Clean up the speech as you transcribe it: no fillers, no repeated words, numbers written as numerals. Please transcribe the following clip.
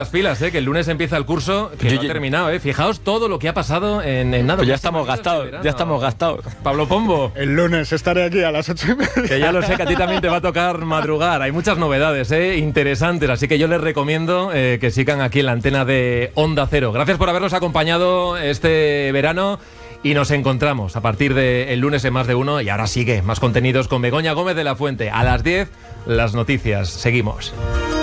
Las pilas, que el lunes empieza el curso, que no ha terminado, Fijaos todo lo que ha pasado en nada. Pues ya estamos gastados, Pablo Pombo. El lunes estaré aquí a las 8:30. Que ya lo sé, que a ti también te va a tocar madrugar. Hay muchas novedades, interesantes, así que yo les recomiendo que sigan aquí en la antena de Onda Cero. Gracias por habernos acompañado este verano y nos encontramos a partir del lunes en Más de Uno. Y ahora sigue más contenidos con Begoña Gómez de la Fuente. A las 10, las noticias. Seguimos.